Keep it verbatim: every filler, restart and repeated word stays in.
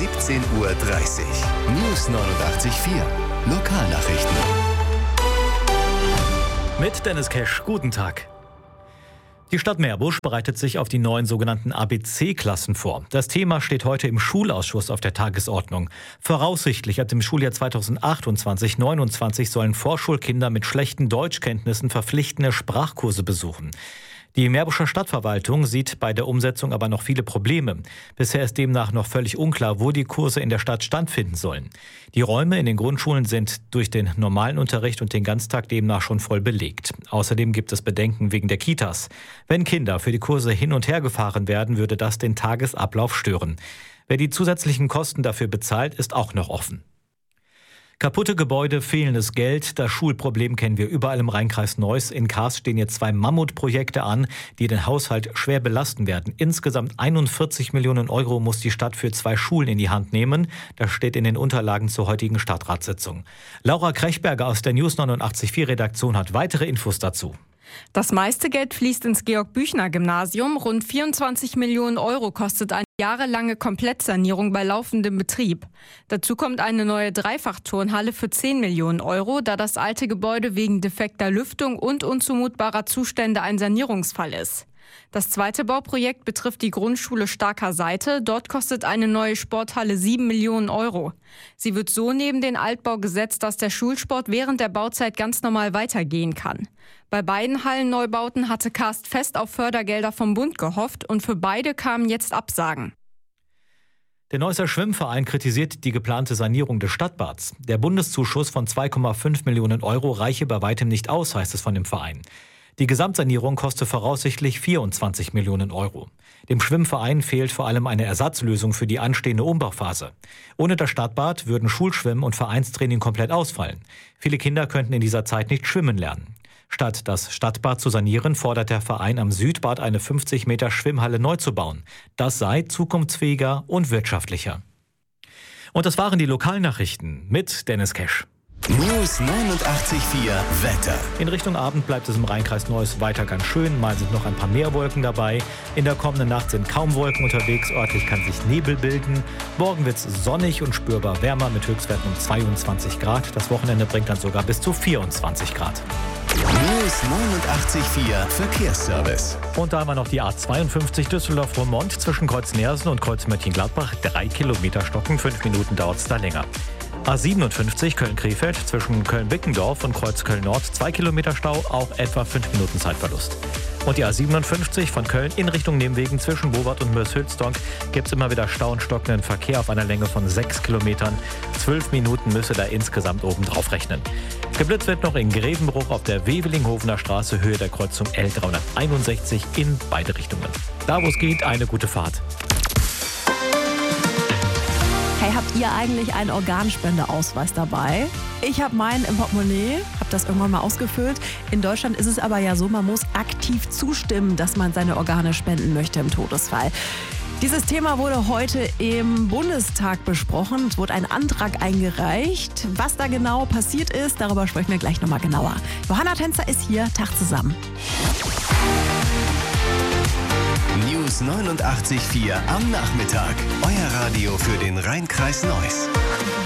siebzehn Uhr dreißig. News neunundachtzig Komma vier. Lokalnachrichten. Mit Dennis Kesch, guten Tag. Die Stadt Meerbusch bereitet sich auf die neuen sogenannten A B C-Klassen vor. Das Thema steht heute im Schulausschuss auf der Tagesordnung. Voraussichtlich ab dem Schuljahr zweitausendachtundzwanzig neunundzwanzig sollen Vorschulkinder mit schlechten Deutschkenntnissen verpflichtende Sprachkurse besuchen. Die Meerbuscher Stadtverwaltung sieht bei der Umsetzung aber noch viele Probleme. Bisher ist demnach noch völlig unklar, wo die Kurse in der Stadt stattfinden sollen. Die Räume in den Grundschulen sind durch den normalen Unterricht und den Ganztag demnach schon voll belegt. Außerdem gibt es Bedenken wegen der Kitas. Wenn Kinder für die Kurse hin und her gefahren werden, würde das den Tagesablauf stören. Wer die zusätzlichen Kosten dafür bezahlt, ist auch noch offen. Kaputte Gebäude, fehlendes Geld, das Schulproblem kennen wir überall im Rheinkreis Neuss. In Kars stehen jetzt zwei Mammutprojekte an, die den Haushalt schwer belasten werden. Insgesamt einundvierzig Millionen Euro muss die Stadt für zwei Schulen in die Hand nehmen. Das steht in den Unterlagen zur heutigen Stadtratssitzung. Laura Krechberger aus der News neunundachtzig Komma vier Redaktion hat weitere Infos dazu. Das meiste Geld fließt ins Georg-Büchner-Gymnasium. Rund vierundzwanzig Millionen Euro kostet eine jahrelange Komplettsanierung bei laufendem Betrieb. Dazu kommt eine neue Dreifachturnhalle für zehn Millionen Euro, da das alte Gebäude wegen defekter Lüftung und unzumutbarer Zustände ein Sanierungsfall ist. Das zweite Bauprojekt betrifft die Grundschule Starker Seite. Dort kostet eine neue Sporthalle sieben Millionen Euro. Sie wird so neben den Altbau gesetzt, dass der Schulsport während der Bauzeit ganz normal weitergehen kann. Bei beiden Hallenneubauten hatte Karst fest auf Fördergelder vom Bund gehofft und für beide kamen jetzt Absagen. Der Neusser Schwimmverein kritisiert die geplante Sanierung des Stadtbads. Der Bundeszuschuss von zwei Komma fünf Millionen Euro reiche bei weitem nicht aus, heißt es von dem Verein. Die Gesamtsanierung kostet voraussichtlich vierundzwanzig Millionen Euro. Dem Schwimmverein fehlt vor allem eine Ersatzlösung für die anstehende Umbauphase. Ohne das Stadtbad würden Schulschwimmen und Vereinstraining komplett ausfallen. Viele Kinder könnten in dieser Zeit nicht schwimmen lernen. Statt das Stadtbad zu sanieren, fordert der Verein am Südbad eine fünfzig Meter Schwimmhalle neu zu bauen. Das sei zukunftsfähiger und wirtschaftlicher. Und das waren die Lokalnachrichten mit Dennis Kesch. News neunundachtzig Komma vier Wetter. In Richtung Abend bleibt es im Rheinkreis Neuss weiter ganz schön. Mal sind noch ein paar mehr Wolken dabei. In der kommenden Nacht sind kaum Wolken unterwegs. Örtlich kann sich Nebel bilden. Morgen wird es sonnig und spürbar wärmer mit Höchstwerten um zweiundzwanzig Grad. Das Wochenende bringt dann sogar bis zu vierundzwanzig Grad. News neunundachtzig Komma vier Verkehrsservice. Und da haben wir noch die A zweiundfünfzig Düsseldorf-Roermond zwischen Kreuz Neersen und Kreuz Mönchengladbach. Drei Kilometer Stocken, fünf Minuten dauert es da länger. A siebenundfünfzig Köln-Krefeld zwischen Köln-Bickendorf und Kreuz Köln-Nord, zwei Kilometer Stau, auch etwa fünf Minuten Zeitverlust. Und die A siebenundfünfzig von Köln in Richtung Nehmwegen zwischen Bowart und Mörs-Hülsdonk gibt es immer wieder Stau und stockenden Verkehr auf einer Länge von sechs Kilometern. Zwölf Minuten müsse da insgesamt oben drauf rechnen. Geblitzt wird noch in Grevenbruch auf der Wevelinghovener Straße, Höhe der Kreuzung L dreihunderteinundsechzig in beide Richtungen. Da wo es geht, eine gute Fahrt. Hey, habt ihr eigentlich einen Organspendeausweis dabei? Ich habe meinen im Portemonnaie, habe das irgendwann mal ausgefüllt. In Deutschland ist es aber ja so, man muss aktiv zustimmen, dass man seine Organe spenden möchte im Todesfall. Dieses Thema wurde heute im Bundestag besprochen. Es wurde ein Antrag eingereicht. Was da genau passiert ist, darüber sprechen wir gleich nochmal genauer. Johanna Tänzer ist hier. Tag zusammen. News neunundachtzig Komma vier am Nachmittag. Euer Radio für den Rheinkreis Neuss.